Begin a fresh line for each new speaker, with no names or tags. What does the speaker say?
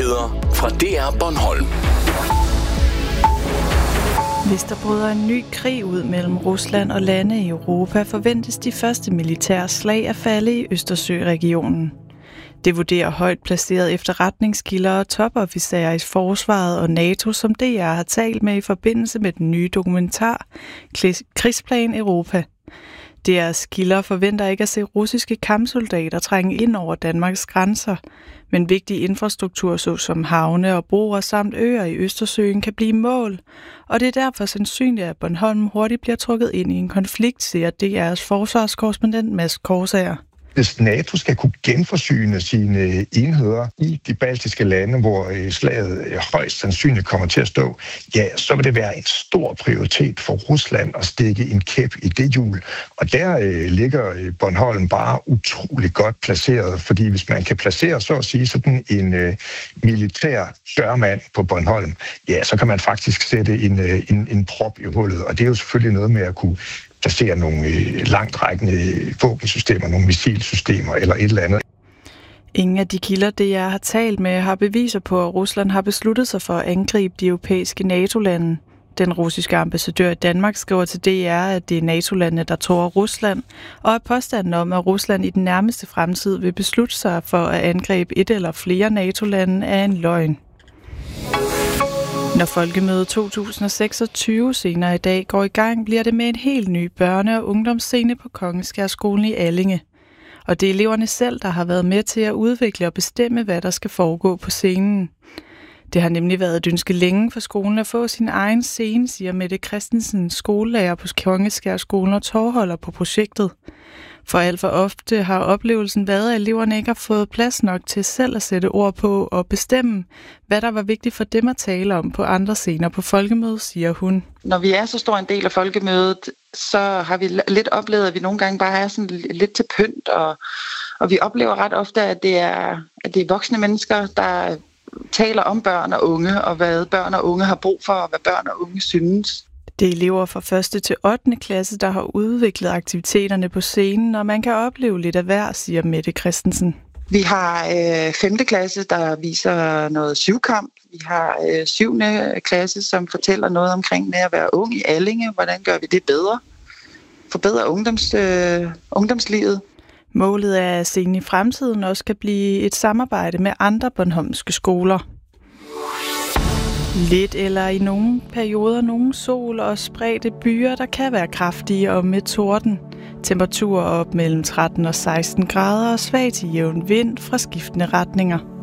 Nyheder fra DR Bornholm.
Hvis der bryder en ny krig ud mellem Rusland og lande i Europa, forventes de første militære slag at falde i Østersøregionen. Det vurderer højt placerede efterretningskilder og topofficerer i forsvaret og NATO, som DR har talt med i forbindelse med den nye dokumentar Krigsplan Europa. DR's kilder forventer ikke at se russiske kampsoldater trænge ind over Danmarks grænser, men vigtig infrastruktur såsom havne og broer samt øer i Østersøen kan blive mål, og det er derfor sandsynligt, at Bornholm hurtigt bliver trukket ind i en konflikt, siger DR's forsvarskorrespondent Mads Korsager.
Hvis NATO skal kunne genforsyne sine enheder i de baltiske lande, hvor slaget højst sandsynligt kommer til at stå, ja, så vil det være en stor prioritet for Rusland at stikke en kæp i det hjul. Og der ligger Bornholm bare utrolig godt placeret, fordi hvis man kan placere, så at sige, sådan en militær dørmand på Bornholm, ja, så kan man faktisk sætte en prop i hullet. Og det er jo selvfølgelig noget med at kunne placere nogle langtrækkende våbensystemer, nogle missilsystemer eller et eller andet.
Ingen af de kilder, det jeg har talt med, har beviser på, at Rusland har besluttet sig for at angribe de europæiske NATO-lande. Den russiske ambassadør i Danmark skriver til DR, at det er NATO-landene, der tror Rusland, og at påstanden om, at Rusland i den nærmeste fremtid vil beslutte sig for at angribe et eller flere NATO-lande, er en løgn. Når Folkemødet 2026 senere i dag går i gang, bliver det med en helt ny børne- og ungdomsscene på Kongeskærskolen i Allinge. Og det er eleverne selv, der har været med til at udvikle og bestemme, hvad der skal foregå på scenen. Det har nemlig været et ønske længe for skolen at få sin egen scene, siger Mette Christensen, skolelærer på Kongeskærskolen og tovholder på projektet. For alt for ofte har oplevelsen været, at eleverne ikke har fået plads nok til selv at sætte ord på og bestemme, hvad der var vigtigt for dem at tale om på andre scener på Folkemødet, siger hun.
Når vi er så stor en del af Folkemødet, så har vi lidt oplevet, at vi nogle gange bare er sådan lidt til pynt, og vi oplever ret ofte, at det er voksne mennesker, der taler om børn og unge, og hvad børn og unge har brug for, og hvad børn og unge synes.
Det er elever fra 1. til 8. klasse, der har udviklet aktiviteterne på scenen, og man kan opleve lidt af hver, siger Mette Christensen.
Vi har 5. klasse, der viser noget syvkamp. Vi har 7. klasse, som fortæller noget omkring det at være ung i Allinge. Hvordan gør vi det bedre? Forbedre ungdomslivet.
Målet er, at scenen i fremtiden også kan blive et samarbejde med andre bornholmske skoler. Lidt eller i nogle perioder nogle sol og spredte byer, der kan være kraftige og med torden. Temperaturer op mellem 13 og 16 grader og svag til jævn vind fra skiftende retninger.